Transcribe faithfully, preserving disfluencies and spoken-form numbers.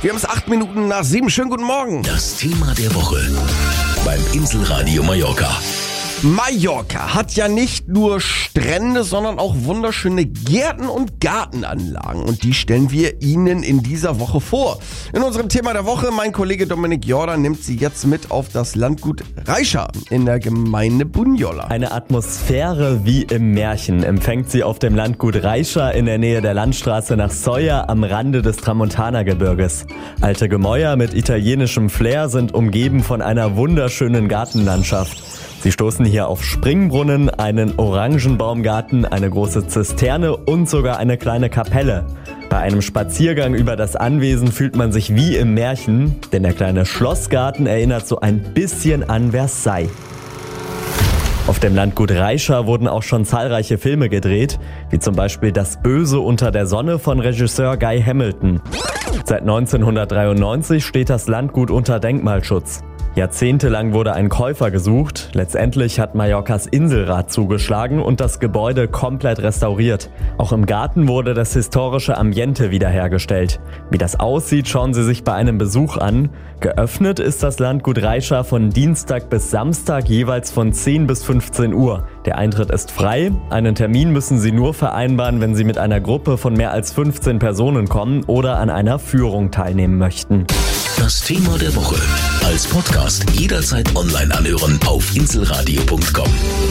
Wir haben es acht Minuten nach sieben. Schönen guten Morgen. Das Thema der Woche beim Inselradio Mallorca. Mallorca hat ja nicht nur Strände, sondern auch wunderschöne Gärten und Gartenanlagen. Und die stellen wir Ihnen in dieser Woche vor. In unserem Thema der Woche, mein Kollege Dominik Jordan nimmt Sie jetzt mit auf das Landgut Reicha in der Gemeinde Bunyola. Eine Atmosphäre wie im Märchen empfängt sie auf dem Landgut Reicha in der Nähe der Landstraße nach Soia am Rande des Tramontana-Gebirges. Alte Gemäuer mit italienischem Flair sind umgeben von einer wunderschönen Gartenlandschaft. Sie stoßen hier auf Springbrunnen, einen Orangenbaumgarten, eine große Zisterne und sogar eine kleine Kapelle. Bei einem Spaziergang über das Anwesen fühlt man sich wie im Märchen, denn der kleine Schlossgarten erinnert so ein bisschen an Versailles. Auf dem Landgut Reicha wurden auch schon zahlreiche Filme gedreht, wie zum Beispiel Das Böse unter der Sonne von Regisseur Guy Hamilton. Seit neunzehnhundertdreiundneunzig steht das Landgut unter Denkmalschutz. Jahrzehntelang wurde ein Käufer gesucht. Letztendlich hat Mallorcas Inselrat zugeschlagen und das Gebäude komplett restauriert. Auch im Garten wurde das historische Ambiente wiederhergestellt. Wie das aussieht, schauen Sie sich bei einem Besuch an. Geöffnet ist das Landgut Reicha von Dienstag bis Samstag jeweils von zehn bis fünfzehn Uhr. Der Eintritt ist frei. Einen Termin müssen Sie nur vereinbaren, wenn Sie mit einer Gruppe von mehr als fünfzehn Personen kommen oder an einer Führung teilnehmen möchten. Das Thema der Woche als Podcast jederzeit online anhören auf inselradio punkt com.